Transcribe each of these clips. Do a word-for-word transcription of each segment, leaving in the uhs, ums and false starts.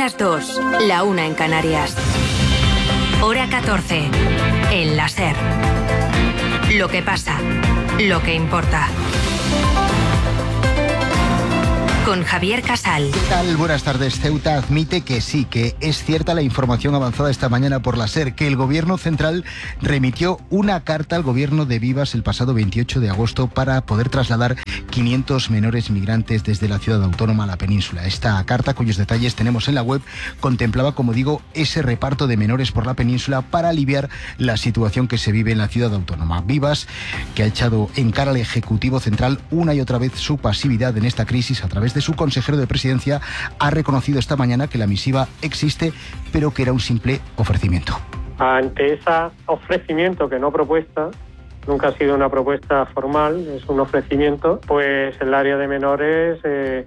las dos, la una en Canarias. Hora catorce, en la SER. Lo que pasa, lo que importa. Con Javier Casal. ¿Qué tal? Buenas tardes. Ceuta admite que sí, que es cierta la información avanzada esta mañana por la SER, que el Gobierno Central remitió una carta al Gobierno de Vivas el pasado veintiocho de agosto para poder trasladar quinientos menores migrantes desde la ciudad autónoma a la península. Esta carta, cuyos detalles tenemos en la web, contemplaba, como digo, ese reparto de menores por la península para aliviar la situación que se vive en la ciudad autónoma. Vivas, que ha echado en cara al Ejecutivo Central una y otra vez su pasividad en esta crisis a través de su consejero de Presidencia, ha reconocido esta mañana que la misiva existe, pero que era un simple ofrecimiento. Ante ese ofrecimiento, que no propuesta, nunca ha sido una propuesta formal, es un ofrecimiento, pues el área de menores eh,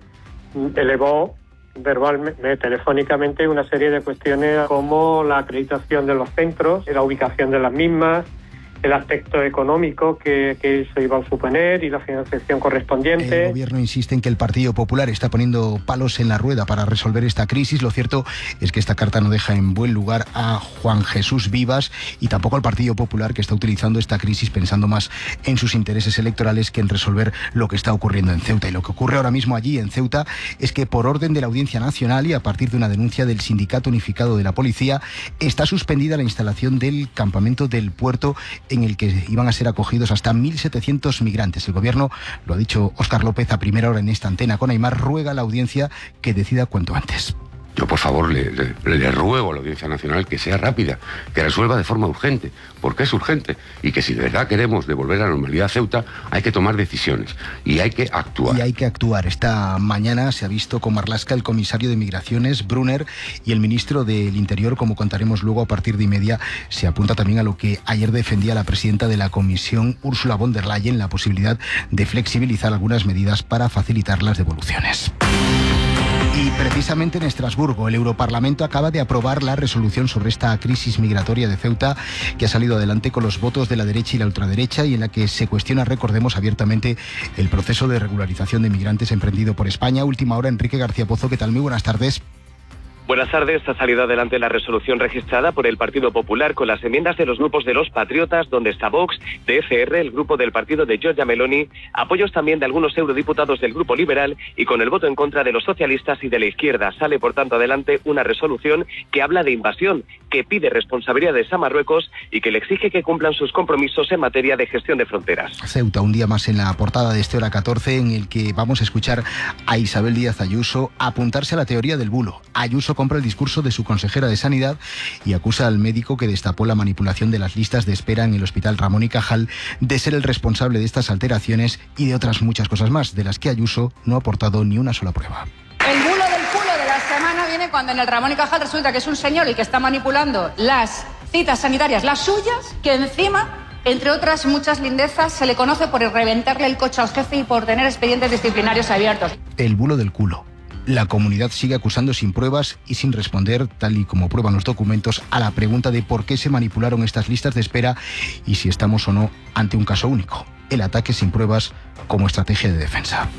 elevó verbalmente, telefónicamente, una serie de cuestiones como la acreditación de los centros, la ubicación de las mismas, el aspecto económico que, que eso iba a suponer y la financiación correspondiente. El Gobierno insiste en que el Partido Popular está poniendo palos en la rueda para resolver esta crisis. Lo cierto es que esta carta no deja en buen lugar a Juan Jesús Vivas y tampoco al Partido Popular, que está utilizando esta crisis pensando más en sus intereses electorales que en resolver lo que está ocurriendo en Ceuta. Y lo que ocurre ahora mismo allí en Ceuta es que, por orden de la Audiencia Nacional y a partir de una denuncia del Sindicato Unificado de la Policía, está suspendida la instalación del campamento del puerto en el que iban a ser acogidos hasta mil setecientos migrantes. El Gobierno, lo ha dicho Óscar López a primera hora en esta antena con Aimar, ruega a la audiencia que decida cuanto antes. Yo, por favor, le, le, le ruego a la Audiencia Nacional que sea rápida, que resuelva de forma urgente, porque es urgente, y que si de verdad queremos devolver la normalidad a Ceuta, hay que tomar decisiones y hay que actuar. Y hay que actuar. Esta mañana se ha visto con Marlaska el comisario de Migraciones, Brunner, y el ministro del Interior, como contaremos luego a partir de y media. Se apunta también a lo que ayer defendía la presidenta de la Comisión, Ursula von der Leyen, la posibilidad de flexibilizar algunas medidas para facilitar las devoluciones. Y precisamente en Estrasburgo, el Europarlamento acaba de aprobar la resolución sobre esta crisis migratoria de Ceuta, que ha salido adelante con los votos de la derecha y la ultraderecha, y en la que se cuestiona, recordemos, abiertamente el proceso de regularización de migrantes emprendido por España. Última hora, Enrique García Pozo, ¿qué tal? Muy buenas tardes. Buenas tardes. Ha salido adelante la resolución registrada por el Partido Popular con las enmiendas de los grupos de los Patriotas, donde está Vox, de F R, el grupo del partido de Giorgia Meloni, apoyos también de algunos eurodiputados del Grupo Liberal y con el voto en contra de los socialistas y de la izquierda. Sale, por tanto, adelante una resolución que habla de invasión, que pide responsabilidades a Marruecos y que le exige que cumplan sus compromisos en materia de gestión de fronteras. Ceuta, un día más en la portada de este Hora catorce, en el que vamos a escuchar a Isabel Díaz Ayuso apuntarse a la teoría del bulo. Ayuso compra el discurso de su consejera de Sanidad y acusa al médico que destapó la manipulación de las listas de espera en el Hospital Ramón y Cajal de ser el responsable de estas alteraciones y de otras muchas cosas más, de las que Ayuso no ha aportado ni una sola prueba. El bulo del culo de la semana viene cuando en el Ramón y Cajal resulta que es un señor el que está manipulando las citas sanitarias, las suyas, que encima, entre otras muchas lindezas, se le conoce por reventarle el coche al jefe y por tener expedientes disciplinarios abiertos. El bulo del culo. La comunidad sigue acusando sin pruebas y sin responder, tal y como prueban los documentos, a la pregunta de por qué se manipularon estas listas de espera y si estamos o no ante un caso único. El ataque sin pruebas como estrategia de defensa.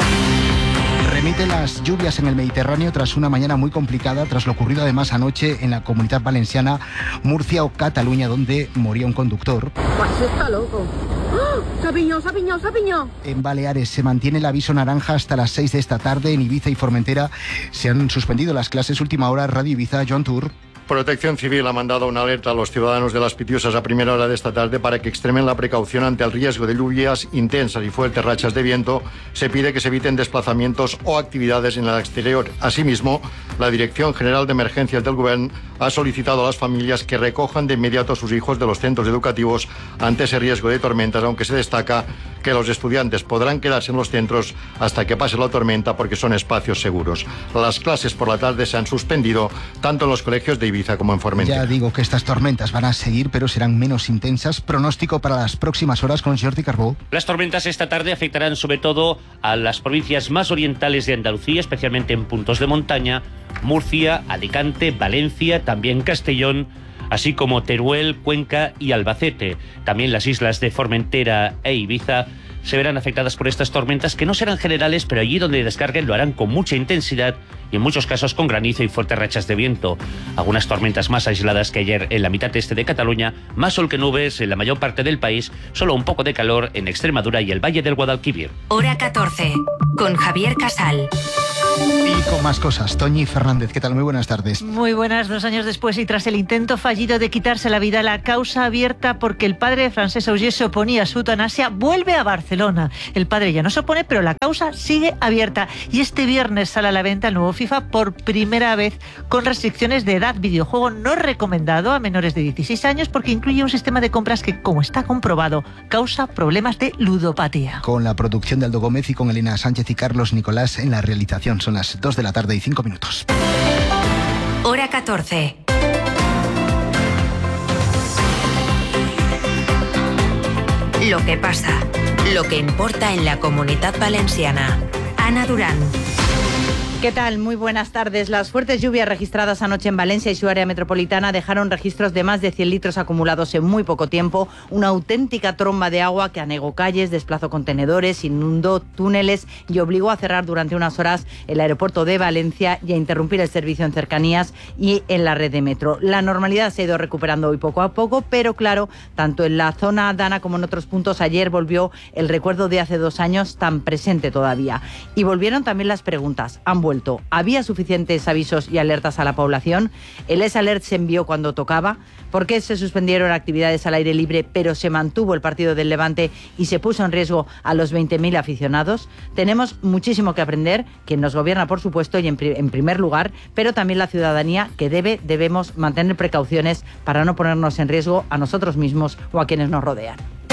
Remite las lluvias en el Mediterráneo tras una mañana muy complicada, tras lo ocurrido además anoche en la Comunidad Valenciana, Murcia o Cataluña, donde moría un conductor. Pues está loco. ¡Oh! ¡Se ha piñado, se ha piñado, se ha piñado! En Baleares se mantiene el aviso naranja hasta las seis de esta tarde. En Ibiza y Formentera se han suspendido las clases. Última hora, Radio Ibiza, John Tour. Protección Civil ha mandado una alerta a los ciudadanos de Las Pitiusas a primera hora de esta tarde para que extremen la precaución ante el riesgo de lluvias intensas y fuertes rachas de viento. Se pide que se eviten desplazamientos o actividades en el exterior. Asimismo, la Dirección General de Emergencias del Gobierno ha solicitado a las familias que recojan de inmediato a sus hijos de los centros educativos ante ese riesgo de tormentas, aunque se destaca que los estudiantes podrán quedarse en los centros hasta que pase la tormenta porque son espacios seguros. Las clases por la tarde se han suspendido tanto en los colegios de Ibiza como en Formentera. Ya digo que estas tormentas van a seguir, pero serán menos intensas. Pronóstico para las próximas horas con Jordi Carbó. Las tormentas esta tarde afectarán sobre todo a las provincias más orientales de Andalucía, especialmente en puntos de montaña, Murcia, Alicante, Valencia, también Castellón, así como Teruel, Cuenca y Albacete. También las islas de Formentera e Ibiza se verán afectadas por estas tormentas, que no serán generales, pero allí donde descarguen lo harán con mucha intensidad y en muchos casos con granizo y fuertes rachas de viento. Algunas tormentas más aisladas que ayer en la mitad este de Cataluña, más sol que nubes en la mayor parte del país, solo un poco de calor en Extremadura y el Valle del Guadalquivir. Hora catorce, con Javier Casal. Y con más cosas, Toñi Fernández, ¿qué tal? Muy buenas tardes. Muy buenas, dos años después y tras el intento fallido de quitarse la vida, la causa abierta porque el padre de Francesc Auger se oponía a su eutanasia vuelve a Barcelona. El padre ya no se opone, pero la causa sigue abierta. Y este viernes sale a la venta el nuevo FIFA por primera vez con restricciones de edad. Videojuego no recomendado a menores de dieciséis años porque incluye un sistema de compras que, como está comprobado, causa problemas de ludopatía. Con la producción de Aldo Gómez y con Elena Sánchez y Carlos Nicolás en la realización. Son las dos de la tarde y cinco minutos. Hora catorce. Lo que pasa, lo que importa en la Comunitat Valenciana. Ana Durán. ¿Qué tal? Muy buenas tardes. Las fuertes lluvias registradas anoche en Valencia y su área metropolitana dejaron registros de más de cien litros acumulados en muy poco tiempo, una auténtica tromba de agua que anegó calles, desplazó contenedores, inundó túneles y obligó a cerrar durante unas horas el aeropuerto de Valencia y a interrumpir el servicio en cercanías y en la red de metro. La normalidad se ha ido recuperando hoy poco a poco, pero claro, tanto en la zona Dana como en otros puntos, ayer volvió el recuerdo de hace dos años tan presente todavía. Y volvieron también las preguntas. Han vuelto. ¿Había suficientes avisos y alertas a la población? ¿El S-Alert se envió cuando tocaba? ¿Por qué se suspendieron actividades al aire libre pero se mantuvo el partido del Levante y se puso en riesgo a los veinte mil aficionados? Tenemos muchísimo que aprender, quien nos gobierna por supuesto y en, pri- en primer lugar, pero también la ciudadanía que debe, debemos mantener precauciones para no ponernos en riesgo a nosotros mismos o a quienes nos rodean.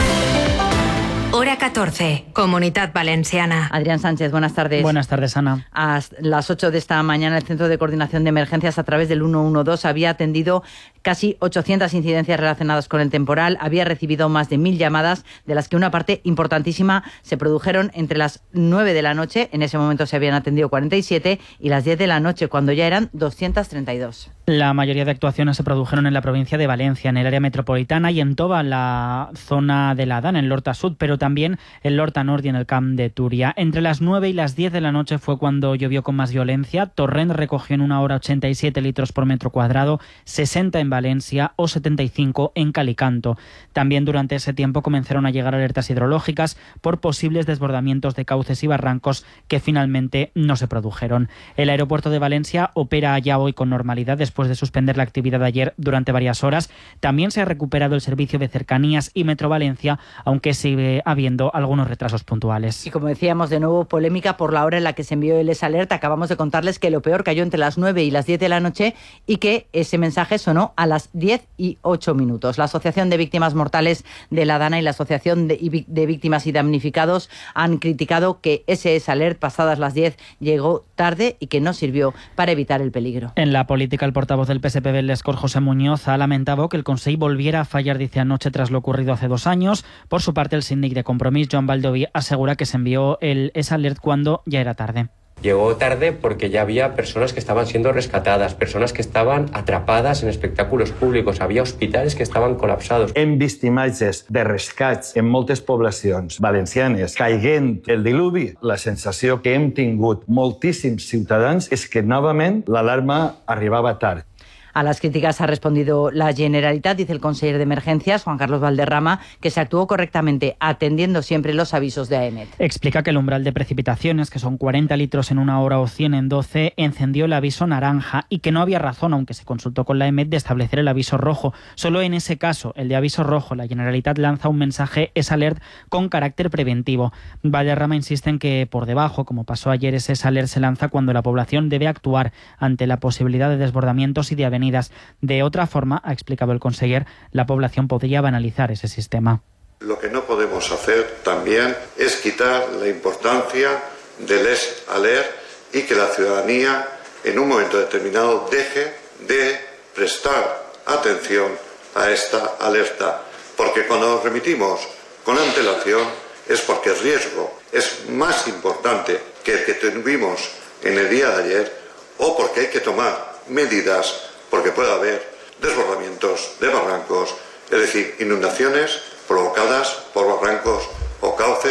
Hora catorce, Comunitat Valenciana. Adrián Sánchez, buenas tardes. Buenas tardes, Ana. A las ocho de esta mañana, el Centro de Coordinación de Emergencias, a través del ciento doce, había atendido casi ochocientas incidencias relacionadas con el temporal. Había recibido más de mil llamadas, de las que una parte importantísima se produjeron entre las nueve de la noche, en ese momento se habían atendido cuarenta y siete, y las diez de la noche, cuando ya eran doscientas treinta y dos. La mayoría de actuaciones se produjeron en la provincia de Valencia, en el área metropolitana y en toda la zona de la Dana, en Lorta Sud, pero también en Lorta Nord y en el Camp de Túria. Entre las nueve y las diez de la noche fue cuando llovió con más violencia. Torrent recogió en una hora ochenta y siete litros por metro cuadrado, sesenta en Valencia o setenta y cinco en Calicanto. También durante ese tiempo comenzaron a llegar alertas hidrológicas por posibles desbordamientos de cauces y barrancos que finalmente no se produjeron. El aeropuerto de Valencia opera ya hoy con normalidad después de suspender la actividad de ayer durante varias horas. También se ha recuperado el servicio de cercanías y Metro Valencia, aunque sigue habiendo algunos retrasos puntuales. Y como decíamos, de nuevo polémica por la hora en la que se envió el S-Alert. Acabamos de contarles que lo peor cayó entre las nueve y las diez de la noche y que ese mensaje sonó a las diez y ocho minutos. La Asociación de Víctimas Mortales de la Dana y la Asociación de, de Víctimas y Damnificados han criticado que ese S-Alert, pasadas las diez, llegó tarde y que no sirvió para evitar el peligro. En la política, el portavoz del P S P del Escor, José Muñoz, ha lamentado que el Consell volviera a fallar, dice, anoche tras lo ocurrido hace dos años. Por su parte, el síndic de Compromís, Joan Baldoví, asegura que se envió el S-Alert cuando ya era tarde. Llegó tarde porque ya había personas que estaban siendo rescatadas, personas que estaban atrapadas en espectáculos públicos, había hospitals que estaven colapsados. Hem vist imatges de rescats en moltes poblacions valencianes caiguent el diluvi. La sensació que hem tingut moltíssims ciutadans és que novament l'alarma arribava tard. A las críticas ha respondido la Generalitat, dice el consejero de Emergencias, Juan Carlos Valderrama, que se actuó correctamente, atendiendo siempre los avisos de A E M E T. Explica que el umbral de precipitaciones, que son cuarenta litros en una hora o cien en doce, encendió el aviso naranja y que no había razón, aunque se consultó con la A E M E T, de establecer el aviso rojo. Solo en ese caso, el de aviso rojo, la Generalitat lanza un mensaje S-Alert con carácter preventivo. Valderrama insiste en que por debajo, como pasó ayer, ese S-Alert se lanza cuando la población debe actuar ante la posibilidad de desbordamientos y de avenidas. De otra forma, ha explicado el conseller, la población podría banalizar ese sistema. Lo que no podemos hacer también es quitar la importancia del S-Alert y que la ciudadanía en un momento determinado deje de prestar atención a esta alerta, porque cuando nos remitimos con antelación es porque el riesgo es más importante que el que tuvimos en el día de ayer o porque hay que tomar medidas porque puede haber desbordamientos de barrancos, es decir, inundaciones provocadas por barrancos o cauces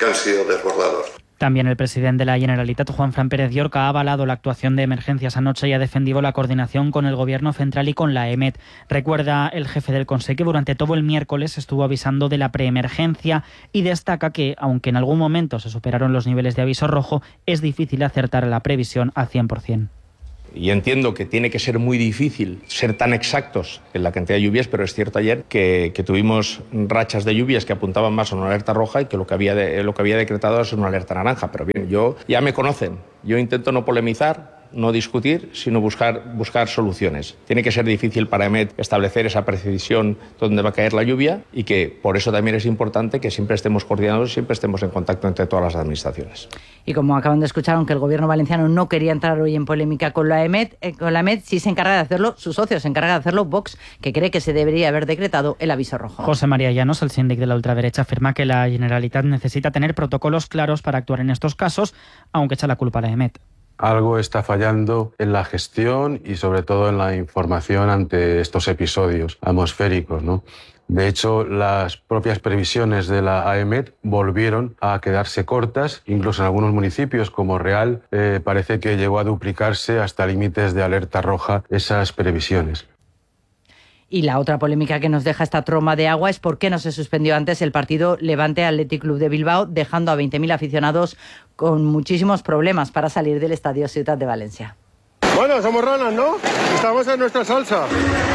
que han sido desbordados. También el presidente de la Generalitat, Juanfran Pérez Llorca, ha avalado la actuación de emergencias anoche y ha defendido la coordinación con el Gobierno central y con la E M E T. Recuerda el jefe del Consejo que durante todo el miércoles estuvo avisando de la preemergencia y destaca que, aunque en algún momento se superaron los niveles de aviso rojo, es difícil acertar la previsión al cien por ciento. Y entiendo que tiene que ser muy difícil ser tan exactos en la cantidad de lluvias, pero es cierto ayer que, que tuvimos rachas de lluvias que apuntaban más a una alerta roja y que lo que había, de, lo que había decretado es una alerta naranja. Pero bien, yo ya me conocen, yo intento no polemizar, no discutir, sino buscar, buscar soluciones. Tiene que ser difícil para E M E T establecer esa precisión donde va a caer la lluvia y que por eso también es importante que siempre estemos coordinados, siempre estemos en contacto entre todas las administraciones. Y como acaban de escuchar, aunque el Gobierno valenciano no quería entrar hoy en polémica con la E M E T, eh, con la E M E T sí se encarga de hacerlo, su socio se encarga de hacerlo, Vox, que cree que se debería haber decretado el aviso rojo. José María Llanos, el síndic de la ultraderecha, afirma que la Generalitat necesita tener protocolos claros para actuar en estos casos, aunque echa la culpa a la E M E T. Algo está fallando en la gestión y sobre todo en la información ante estos episodios atmosféricos, ¿no? De hecho, las propias previsiones de la A E M E T volvieron a quedarse cortas, incluso en algunos municipios como Real eh, parece que llegó a duplicarse hasta límites de alerta roja esas previsiones. Y la otra polémica que nos deja esta tromba de agua es por qué no se suspendió antes el partido Levante Athletic Club de Bilbao, dejando a veinte mil aficionados con muchísimos problemas para salir del estadio Ciutat de Valencia. Bueno, somos ranas, ¿no? Estamos en nuestra salsa.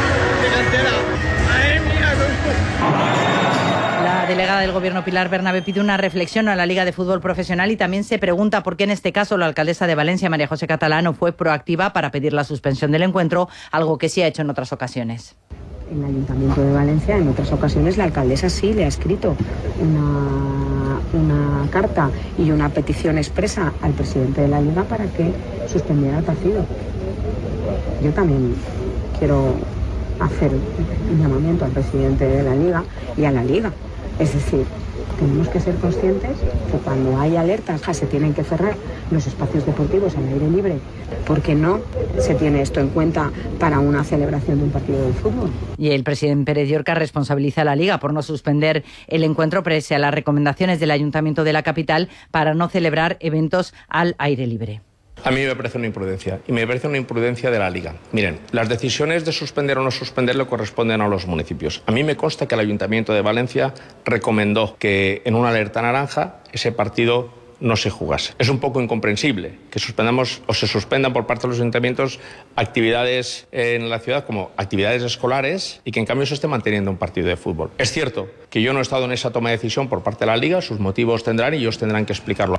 La delegada del Gobierno, Pilar Bernabé, pide una reflexión a la Liga de Fútbol Profesional y también se pregunta por qué en este caso la alcaldesa de Valencia, María José Catalá, no fue proactiva para pedir la suspensión del encuentro, algo que sí ha hecho en otras ocasiones. En el Ayuntamiento de Valencia, en otras ocasiones, la alcaldesa sí le ha escrito una, una carta y una petición expresa al presidente de la Liga para que suspendiera el partido. Yo también quiero hacer un llamamiento al presidente de la Liga y a la Liga. Es decir, tenemos que ser conscientes que cuando hay alertas se tienen que cerrar los espacios deportivos al aire libre, porque no se tiene esto en cuenta para una celebración de un partido de fútbol. Y el presidente Pérez Llorca responsabiliza a la Liga por no suspender el encuentro pese a las recomendaciones del Ayuntamiento de la capital para no celebrar eventos al aire libre. A mí me parece una imprudencia, y me parece una imprudencia de la Liga. Miren, las decisiones de suspender o no suspender le corresponden a los municipios. A mí me consta que el Ayuntamiento de Valencia recomendó que en una alerta naranja ese partido no se jugase. Es un poco incomprensible que suspendamos o se suspendan por parte de los ayuntamientos actividades en la ciudad como actividades escolares y que en cambio se esté manteniendo un partido de fútbol. Es cierto que yo no he estado en esa toma de decisión por parte de la Liga, sus motivos tendrán y ellos tendrán que explicarlo.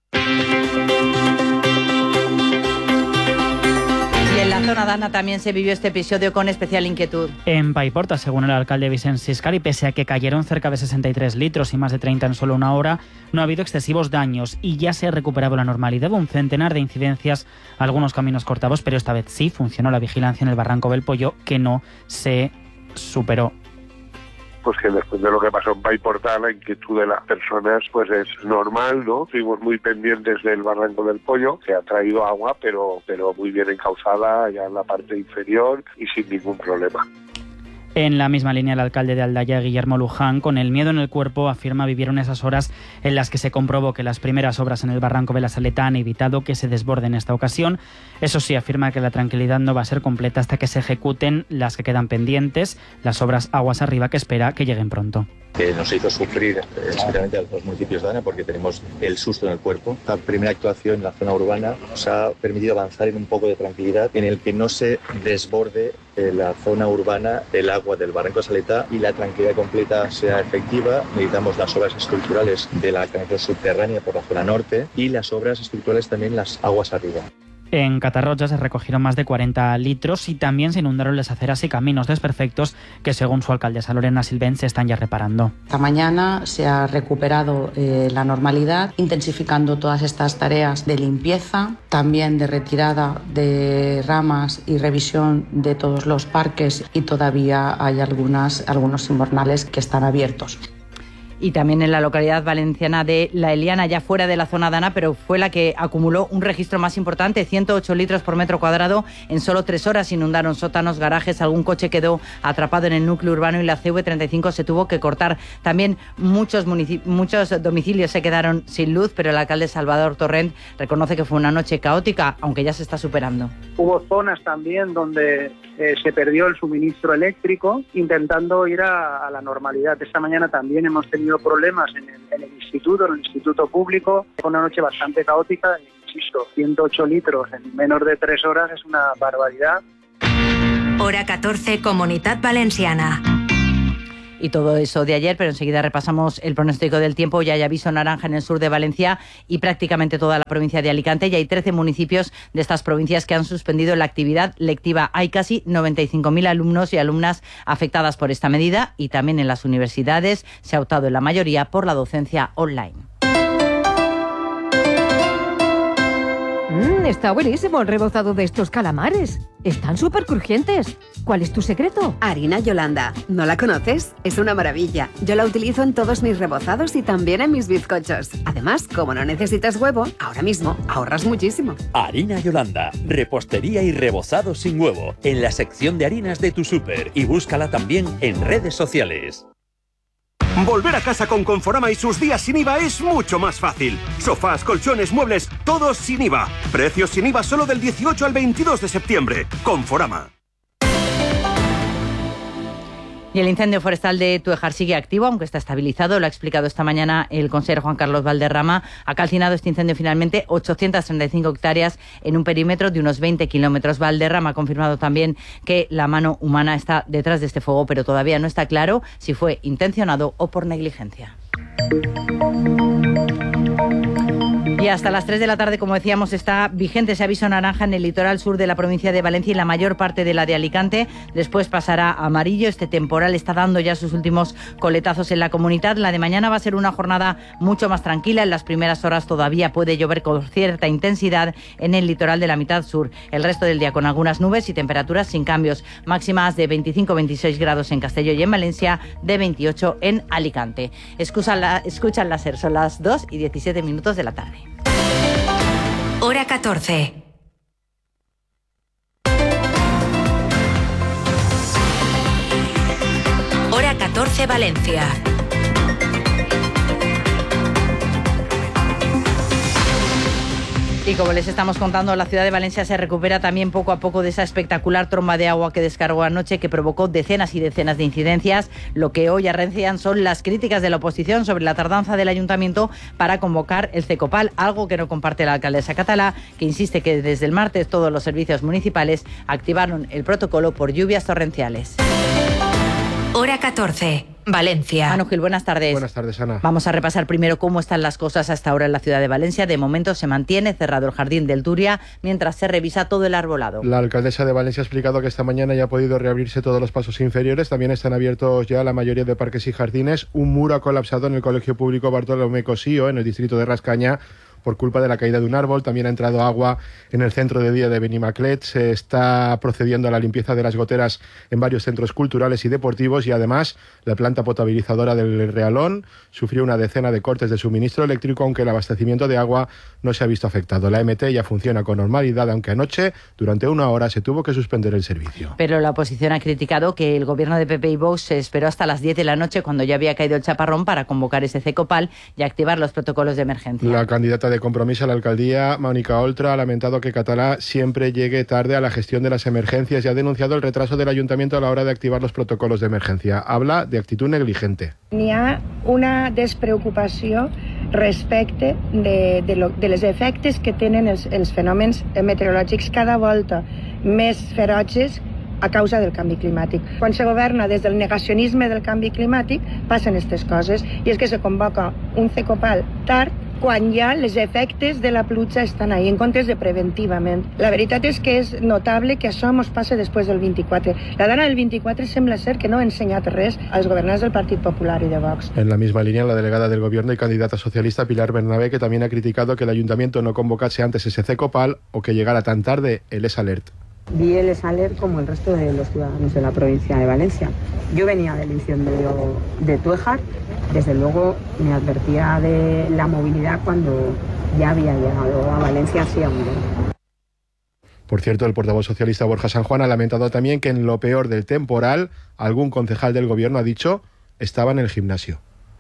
En la zona Dana también se vivió este episodio con especial inquietud. En Paiporta, según el alcalde Vicent Siscari, pese a que cayeron cerca de sesenta y tres litros y más de treinta en solo una hora, no ha habido excesivos daños y ya se ha recuperado la normalidad. Un centenar de incidencias, algunos caminos cortados, pero esta vez sí funcionó la vigilancia en el Barranco del Pollo, que no se superó. Pues que después de lo que pasó en Paiporta, la inquietud de las personas pues es normal, ¿no? Estuvimos muy pendientes del Barranco del Pollo, que ha traído agua, pero, pero muy bien encauzada ya en la parte inferior y sin ningún problema. En la misma línea, el alcalde de Aldaya, Guillermo Luján, con el miedo en el cuerpo, afirma vivieron esas horas en las que se comprobó que las primeras obras en el Barranco de la Saleta han evitado que se desborde en esta ocasión. Eso sí, afirma que la tranquilidad no va a ser completa hasta que se ejecuten las que quedan pendientes, las obras aguas arriba, que espera que lleguen pronto. Que nos hizo sufrir especialmente a los municipios de Dana porque tenemos el susto en el cuerpo. La primera actuación en la zona urbana nos ha permitido avanzar en un poco de tranquilidad en el que no se desborde en la zona urbana el agua del Barranco de Saleta y la tranquilidad completa sea efectiva. Necesitamos las obras estructurales de la canalización subterránea por la zona norte y las obras estructurales también las aguas arriba. En Catarroja se recogieron más de cuarenta litros y también se inundaron las aceras y caminos desperfectos que, según su alcaldesa Lorena Silvén, se están ya reparando. Esta mañana se ha recuperado eh, la normalidad, intensificando todas estas tareas de limpieza, también de retirada de ramas y revisión de todos los parques, y todavía hay algunas, algunos invernales que están abiertos. Y también en la localidad valenciana de La Eliana, ya fuera de la zona Dana, pero fue la que acumuló un registro más importante, ciento ocho litros por metro cuadrado. En solo tres horas inundaron sótanos, garajes, algún coche quedó atrapado en el núcleo urbano y la C V treinta y cinco se tuvo que cortar. También muchos, muchos domicilios se quedaron sin luz, pero el alcalde Salvador Torrent reconoce que fue una noche caótica, aunque ya se está superando. Hubo zonas también donde eh, se perdió el suministro eléctrico, intentando ir a, a la normalidad. Esta mañana también hemos tenido problemas en el, en el instituto, en el instituto público. Fue una noche bastante caótica, insisto, ciento ocho litros en menos de tres horas es una barbaridad. Hora catorce, Comunitat Valenciana. Y todo eso de ayer, pero enseguida repasamos el pronóstico del tiempo. Ya hay aviso naranja en el sur de Valencia y prácticamente toda la provincia de Alicante. Y hay trece municipios de estas provincias que han suspendido la actividad lectiva. Hay casi noventa y cinco mil alumnos y alumnas afectadas por esta medida, y también en las universidades se ha optado en la mayoría por la docencia online. Mm, está buenísimo el rebozado de estos calamares. Están súper crujientes. ¿Cuál es tu secreto? Harina Yolanda. ¿No la conoces? Es una maravilla. Yo la utilizo en todos mis rebozados y también en mis bizcochos. Además, como no necesitas huevo, ahora mismo ahorras muchísimo. Harina Yolanda. Repostería y rebozado sin huevo. En la sección de harinas de tu súper. Y búscala también en redes sociales. Volver a casa con Conforama y sus días sin I V A es mucho más fácil. Sofás, colchones, muebles, todos sin I V A. Precios sin I V A solo del dieciocho al veintidós de septiembre. Conforama. Y el incendio forestal de Tuejar sigue activo, aunque está estabilizado. Lo ha explicado esta mañana el consejero Juan Carlos Valderrama. Ha calcinado este incendio finalmente ochocientas treinta y cinco hectáreas en un perímetro de unos veinte kilómetros. Valderrama ha confirmado también que la mano humana está detrás de este fuego, pero todavía no está claro si fue intencionado o por negligencia. Y hasta las tres de la tarde, como decíamos, está vigente ese aviso naranja en el litoral sur de la provincia de Valencia y la mayor parte de la de Alicante. Después pasará a amarillo. Este temporal está dando ya sus últimos coletazos en la comunidad. La de mañana va a ser una jornada mucho más tranquila. En las primeras horas todavía puede llover con cierta intensidad en el litoral de la mitad sur. El resto del día con algunas nubes y temperaturas sin cambios. Máximas de veinticinco a veintiséis grados en Castelló y en Valencia, de veintiocho en Alicante. Escuchan la, escuchan la SER, son las dos y diecisiete minutos de la tarde. Hora catorce. Hora catorce, Valencia. Y como les estamos contando, la ciudad de Valencia se recupera también poco a poco de esa espectacular tromba de agua que descargó anoche, que provocó decenas y decenas de incidencias. Lo que hoy arrecian son las críticas de la oposición sobre la tardanza del ayuntamiento para convocar el CECOPAL, algo que no comparte la alcaldesa catalá, que insiste que desde el martes todos los servicios municipales activaron el protocolo por lluvias torrenciales. Hora catorce. Valencia. Manu Gil, buenas tardes. Buenas tardes, Ana. Vamos a repasar primero cómo están las cosas hasta ahora en la ciudad de Valencia. De momento se mantiene cerrado el jardín del Turia mientras se revisa todo el arbolado. La alcaldesa de Valencia ha explicado que esta mañana ya ha podido reabrirse todos los pasos inferiores. También están abiertos ya la mayoría de parques y jardines. Un muro ha colapsado en el Colegio Público Bartolomé Cosío, en el distrito de Rascaña, por culpa de la caída de un árbol. También ha entrado agua en el centro de día de Benimaclet. Se está procediendo a la limpieza de las goteras en varios centros culturales y deportivos, y además la planta potabilizadora del Realón sufrió una decena de cortes de suministro eléctrico, aunque el abastecimiento de agua no se ha visto afectado. La E M T ya funciona con normalidad, aunque anoche durante una hora se tuvo que suspender el servicio. Pero la oposición ha criticado que el gobierno de P P y Vox se esperó hasta las diez de la noche, cuando ya había caído el chaparrón, para convocar ese CECOPAL y activar los protocolos de emergencia. La candidata de Compromís a la alcaldía, Mónica Oltra, ha lamentado que Catalá siempre llegue tarde a la gestión de las emergencias y ha denunciado el retraso del ayuntamiento a la hora de activar los protocolos de emergencia. Habla de actitud negligente. N'hi ha una despreocupació respecte de, de, lo, de les efectes que tenen els, els fenòmens meteorològics cada volta més feroces a causa del canvi climàtic. Quan se governa des del negacionisme del canvi climàtic passen aquestes coses, i és que se convoca un CECOPAL tard quan ja els efectes de la pluja estan ahí, en comptes de preventivament. La veritat és que és notable que això ens passa després del vint-i-quatre. La dana del vint-i-quatre sembla ser que no ha ensenyat res als governants del Partit Popular y de Vox. En la misma línea, la delegada del Gobierno y candidata socialista Pilar Bernabé, que también ha criticado que el ayuntamiento no convocase antes ese CECOPAL o que llegara tan tarde el Es Alert. Vi el Saler como el resto de los ciudadanos de la provincia de Valencia. Yo venía del incendio de Tuéjar, desde luego me advertía de la movilidad cuando ya había llegado a Valencia hacia un día. Por cierto, el portavoz socialista Borja San Juan ha lamentado también que en lo peor del temporal, algún concejal del gobierno ha dicho estaba en el gimnasio.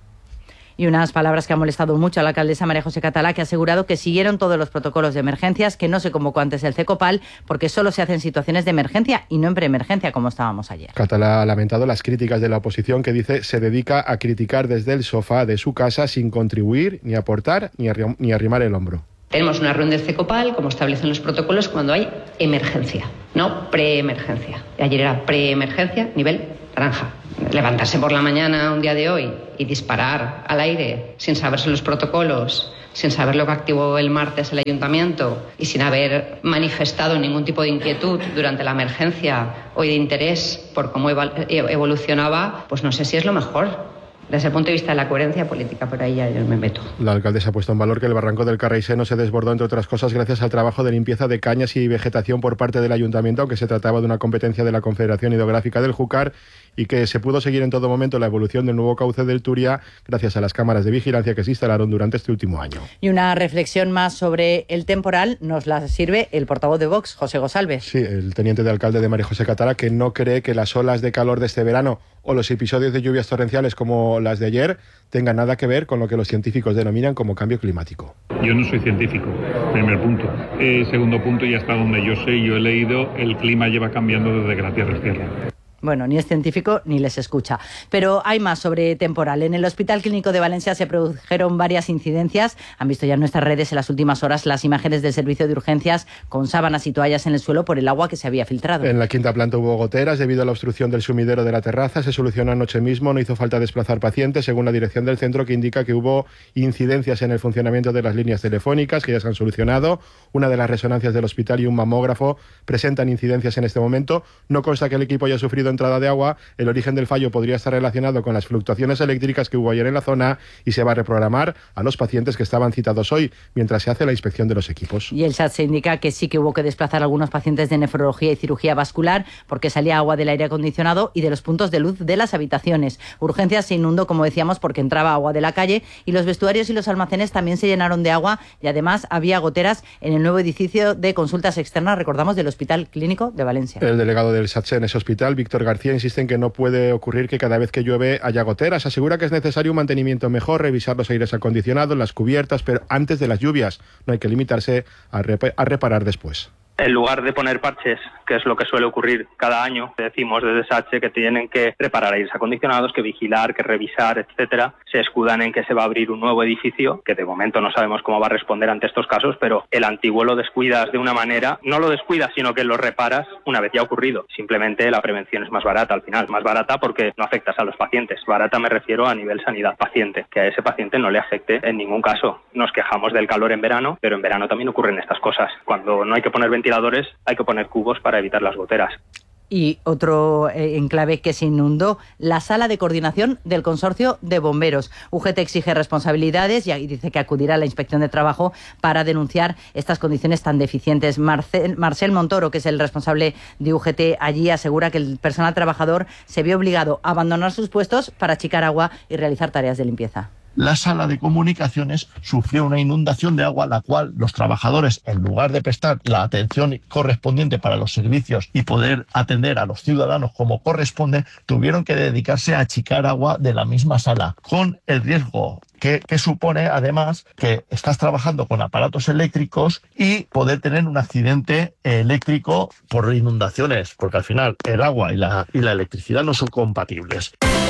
Y unas palabras que han molestado mucho a la alcaldesa María José Catalá, que ha asegurado que siguieron todos los protocolos de emergencias, que no se convocó antes el CECOPAL, porque solo se hacen situaciones de emergencia y no en preemergencia, como estábamos ayer. Catalá ha lamentado las críticas de la oposición, que dice se dedica a criticar desde el sofá de su casa sin contribuir, ni aportar, ni, arri- ni arrimar el hombro. Tenemos una reunión del CECOPAL, como establecen los protocolos, cuando hay emergencia, no preemergencia. Ayer era preemergencia, nivel naranja. Levantarse por la mañana un día de hoy y disparar al aire sin saberse los protocolos, sin saber lo que activó el martes el ayuntamiento y sin haber manifestado ningún tipo de inquietud durante la emergencia o de interés por cómo evolucionaba, pues no sé si es lo mejor. Desde el punto de vista de la coherencia política, por ahí ya yo me meto. La alcaldesa ha puesto en valor que el barranco del Carraixeno se desbordó, entre otras cosas, gracias al trabajo de limpieza de cañas y vegetación por parte del ayuntamiento, aunque se trataba de una competencia de la Confederación Hidrográfica del Júcar, y que se pudo seguir en todo momento la evolución del nuevo cauce del Turia gracias a las cámaras de vigilancia que se instalaron durante este último año. Y una reflexión más sobre el temporal nos la sirve el portavoz de Vox, José Gosalves. Sí, el teniente de alcalde de María José Catalá, que no cree que las olas de calor de este verano o los episodios de lluvias torrenciales como las de ayer tengan nada que ver con lo que los científicos denominan como cambio climático. Yo no soy científico, primer punto. Eh, segundo punto, y hasta donde yo sé, yo he leído, el clima lleva cambiando desde que la Tierra es Tierra. Bueno, ni es científico ni les escucha. Pero hay más sobre temporal. En el Hospital Clínico de Valencia se produjeron varias incidencias. Han visto ya en nuestras redes en las últimas horas las imágenes del servicio de urgencias con sábanas y toallas en el suelo por el agua que se había filtrado. En la quinta planta hubo goteras debido a la obstrucción del sumidero de la terraza. Se solucionó anoche mismo, no hizo falta desplazar pacientes, según la dirección del centro, que indica que hubo incidencias en el funcionamiento de las líneas telefónicas que ya se han solucionado. Una de las resonancias del hospital y un mamógrafo presentan incidencias en este momento. No consta que el equipo haya sufrido entrada de agua. El origen del fallo podría estar relacionado con las fluctuaciones eléctricas que hubo ayer en la zona y se va a reprogramar a los pacientes que estaban citados hoy mientras se hace la inspección de los equipos. Y el S A T se indica que sí que hubo que desplazar a algunos pacientes de nefrología y cirugía vascular porque salía agua del aire acondicionado y de los puntos de luz de las habitaciones. Urgencias se inundó, como decíamos, porque entraba agua de la calle y los vestuarios y los almacenes también se llenaron de agua y además había goteras en el nuevo edificio de consultas externas, recordamos, del Hospital Clínico de Valencia. El delegado del S A T en ese hospital, Víctor García, insiste en que no puede ocurrir que cada vez que llueve haya goteras. Asegura que es necesario un mantenimiento mejor, revisar los aires acondicionados, las cubiertas, pero antes de las lluvias. No hay que limitarse a, rep- a reparar después. En lugar de poner parches, que es lo que suele ocurrir cada año, decimos desde S H que tienen que reparar aires acondicionados, que vigilar, que revisar, etcétera. Se escudan en que se va a abrir un nuevo edificio, que de momento no sabemos cómo va a responder ante estos casos, pero el antiguo lo descuidas de una manera, no lo descuidas, sino que lo reparas una vez ya ha ocurrido. Simplemente la prevención es más barata al final, más barata porque no afectas a los pacientes. Barata me refiero a nivel sanidad paciente, que a ese paciente no le afecte en ningún caso. Nos quejamos del calor en verano, pero en verano también ocurren estas cosas. Cuando no hay que poner ventiladores, hay que poner cubos para evitar las goteras. Y otro eh, enclave que se inundó, la sala de coordinación del consorcio de bomberos. U G T exige responsabilidades y dice que acudirá a la inspección de trabajo para denunciar estas condiciones tan deficientes. Marcel, Marcel Montoro, que es el responsable de U G T allí, asegura que el personal trabajador se vio obligado a abandonar sus puestos para achicar agua y realizar tareas de limpieza. La sala de comunicaciones sufrió una inundación de agua, la cual los trabajadores, en lugar de prestar la atención correspondiente para los servicios y poder atender a los ciudadanos como corresponde, tuvieron que dedicarse a achicar agua de la misma sala, con el riesgo que, que supone además que estás trabajando con aparatos eléctricos y poder tener un accidente eléctrico por inundaciones, porque al final el agua y la, y la electricidad no son compatibles.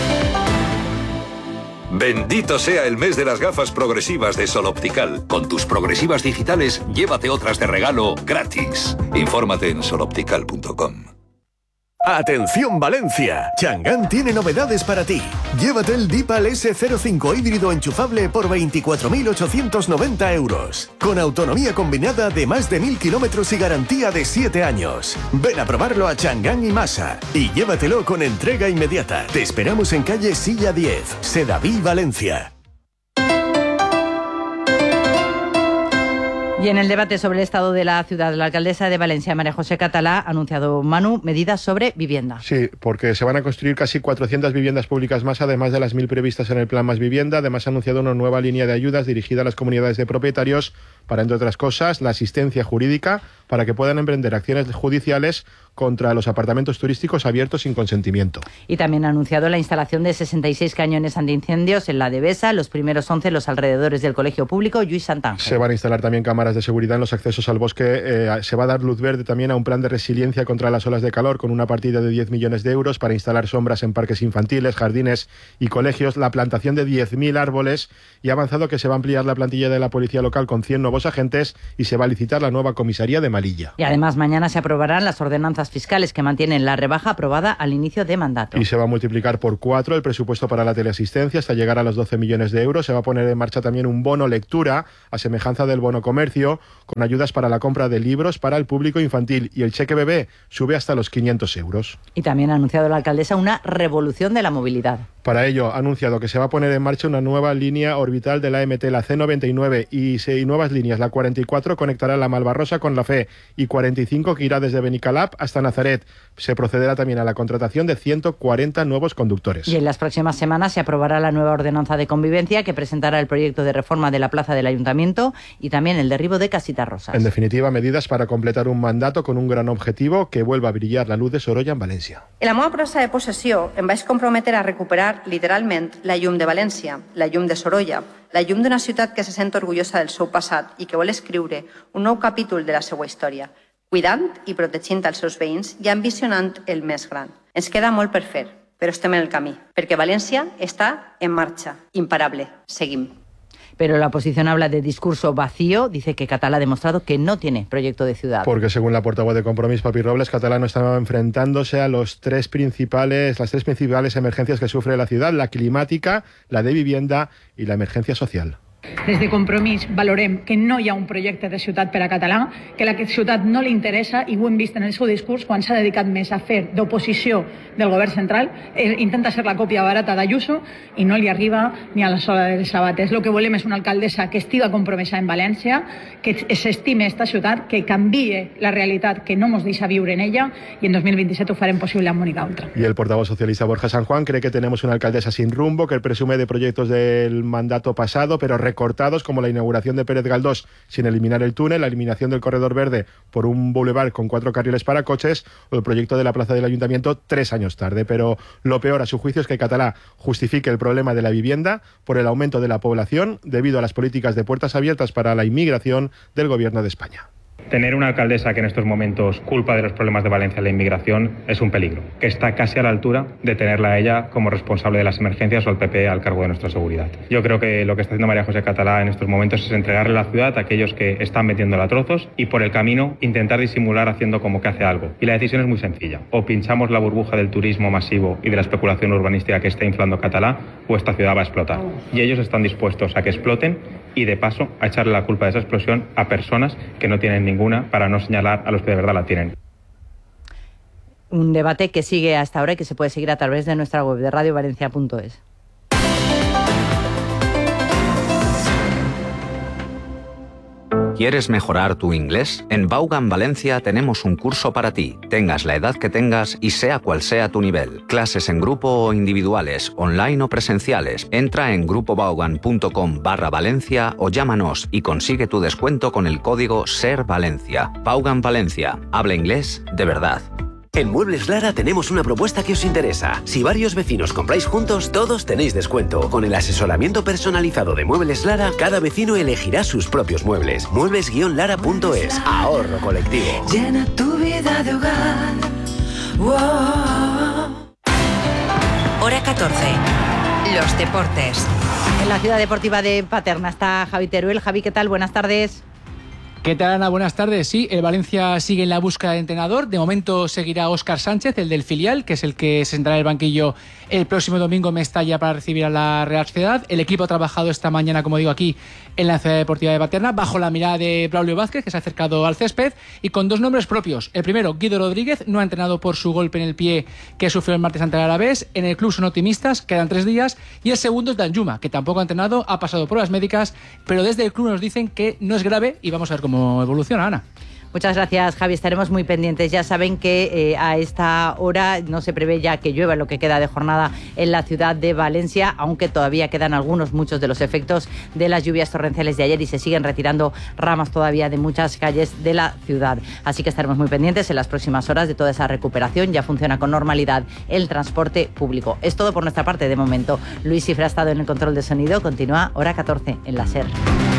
Bendito sea el mes de las gafas progresivas de Sol Optical. Con tus progresivas digitales, llévate otras de regalo gratis. Infórmate en sol optical punto com. ¡Atención Valencia! Chang'an tiene novedades para ti. Llévate el Deepal ese cero cinco híbrido enchufable por veinticuatro mil ochocientos noventa euros. Con autonomía combinada de más de mil kilómetros y garantía de siete años. Ven a probarlo a Chang'an y Masa y llévatelo con entrega inmediata. Te esperamos en calle Silla diez, Sedaví, Valencia. Y en el debate sobre el estado de la ciudad, la alcaldesa de Valencia, María José Catalá, ha anunciado, Manu, medidas sobre vivienda. Sí, porque se van a construir casi cuatrocientas viviendas públicas más, además de las mil previstas en el Plan Más Vivienda. Además, ha anunciado una nueva línea de ayudas dirigida a las comunidades de propietarios para, entre otras cosas, la asistencia jurídica para que puedan emprender acciones judiciales contra los apartamentos turísticos abiertos sin consentimiento. Y también ha anunciado la instalación de sesenta y seis cañones antiincendios en la Devesa, los primeros once en los alrededores del Colegio Público Lluís Santángel. Se van a instalar también cámaras de seguridad en los accesos al bosque. Eh, se va a dar luz verde también a un plan de resiliencia contra las olas de calor con una partida de diez millones de euros para instalar sombras en parques infantiles, jardines y colegios, la plantación de diez mil árboles, y ha avanzado que se va a ampliar la plantilla de la policía local con cien nuevos agentes y se va a licitar la nueva comisaría de Malilla. Y además mañana se aprobarán las ordenanzas fiscales que mantienen la rebaja aprobada al inicio de mandato. Y se va a multiplicar por cuatro el presupuesto para la teleasistencia hasta llegar a los doce millones de euros. Se va a poner en marcha también un bono lectura, a semejanza del bono comercio, con ayudas para la compra de libros para el público infantil, y el cheque bebé sube hasta los quinientos euros. Y también ha anunciado la alcaldesa una revolución de la movilidad. Para ello, ha anunciado que se va a poner en marcha una nueva línea orbital de la A M T, la C noventa y nueve, y, se, y nuevas líneas. La cuarenta y cuatro conectará la Malvarrosa con la Fe, y cuarenta y cinco que irá desde Benicalap hasta Nazaret. Se procederá también a la contratación de ciento cuarenta nuevos conductores. Y en las próximas semanas se aprobará la nueva ordenanza de convivencia que presentará el proyecto de reforma de la plaza del Ayuntamiento y también el derribo de Casitas Rosas. En definitiva, medidas para completar un mandato con un gran objetivo: que vuelva a brillar la luz de Sorolla en València. En la meva presa de possessió em vaig comprometer a recuperar literalment la llum de València, la llum de Sorolla, la llum d'una ciutat que se sent orgullosa del seu passat i que vol escriure un nou capítol de la seva història, cuidant i protegint els seus veïns i ambicionant el més gran. Ens queda molt per fer, però estem en el camí, perquè València està en marxa, imparable. Seguim. Pero la oposición habla de discurso vacío, dice que Catalá ha demostrado que no tiene proyecto de ciudad. Porque según la portavoz de Compromís, Papi Robles, Catalá no está enfrentándose a los tres principales, las tres principales emergencias que sufre la ciudad: la climática, la de vivienda y la emergencia social. Des de Compromís valorem que no hi ha un projecte de ciutat per a català, que la ciutat no li interessa, i ho hem vist en el seu discurs quan s'ha dedicat més a fer d'oposició del govern central. Eh, intenta ser la còpia barata d'Ayuso i no li arriba ni a la sola de les sabates. Lo que volem és una alcaldessa que estiga compromesa en València, que s'estime esta ciutat, que canvie la realitat que no ens deixa viure en ella, i en dos mil veintisiete ho farem possible amb Mónica Oltra. Y el portavoz socialista Borja San Juan cree que tenemos una alcaldesa sin rumbo, que presume de proyectos del mandato pasado, pero recortados, como la inauguración de Pérez Galdós sin eliminar el túnel, la eliminación del corredor verde por un boulevard con cuatro carriles para coches, o el proyecto de la plaza del Ayuntamiento tres años tarde. Pero lo peor, a su juicio, es que Catalá justifique el problema de la vivienda por el aumento de la población debido a las políticas de puertas abiertas para la inmigración del Gobierno de España. Tener una alcaldesa que en estos momentos culpa de los problemas de Valencia la inmigración es un peligro, que está casi a la altura de tenerla a ella como responsable de las emergencias o al P P al cargo de nuestra seguridad. Yo creo que lo que está haciendo María José Catalá en estos momentos es entregarle la ciudad a aquellos que están metiéndola a trozos y por el camino intentar disimular haciendo como que hace algo. Y la decisión es muy sencilla: o pinchamos la burbuja del turismo masivo y de la especulación urbanística que está inflando Catalá, o esta ciudad va a explotar. Y ellos están dispuestos a que exploten y de paso a echarle la culpa de esa explosión a personas que no tienen ninguna, para no señalar a los que de verdad la tienen. Un debate que sigue hasta ahora y que se puede seguir a través de nuestra web de radio valencia punto es. ¿Quieres mejorar tu inglés? En Vaughan Valencia tenemos un curso para ti, tengas la edad que tengas y sea cual sea tu nivel. Clases en grupo o individuales, online o presenciales. Entra en grupovaughan.com barra Valencia o llámanos y consigue tu descuento con el código SERVALENCIA. Vaughan Valencia. Habla inglés de verdad. En Muebles Lara tenemos una propuesta que os interesa. Si varios vecinos compráis juntos, todos tenéis descuento. Con el asesoramiento personalizado de Muebles Lara, cada vecino elegirá sus propios muebles. muebles guion lara punto es. Ahorro colectivo. Llena tu vida de hogar. Wow. Hora catorce. Los deportes. En la ciudad deportiva de Paterna está Javi Teruel. Javi, ¿qué tal? Buenas tardes. ¿Qué tal, Ana? Buenas tardes. Sí, el Valencia sigue en la búsqueda de entrenador. De momento seguirá Óscar Sánchez, el del filial, que es el que se sentará en el banquillo el próximo domingo en Mestalla para recibir a la Real Sociedad. El equipo ha trabajado esta mañana, como digo, aquí en la ciudad deportiva de Paterna, bajo la mirada de Braulio Vázquez, que se ha acercado al césped, y con dos nombres propios. El primero, Guido Rodríguez, no ha entrenado por su golpe en el pie que sufrió el martes ante el Alavés. En el club son optimistas, quedan tres días. Y el segundo es Danjuma, que tampoco ha entrenado, ha pasado pruebas médicas, pero desde el club nos dicen que no es grave y vamos a ver cómo cómo evoluciona, Ana. Muchas gracias, Javi. Estaremos muy pendientes. Ya saben que eh, a esta hora no se prevé ya que llueva en lo que queda de jornada en la ciudad de Valencia, aunque todavía quedan algunos, muchos de los efectos de las lluvias torrenciales de ayer y se siguen retirando ramas todavía de muchas calles de la ciudad. Así que estaremos muy pendientes en las próximas horas de toda esa recuperación. Ya funciona con normalidad el transporte público. Es todo por nuestra parte de momento. Luis Cifra ha estado en el control de sonido. Continúa hora catorce en la SER.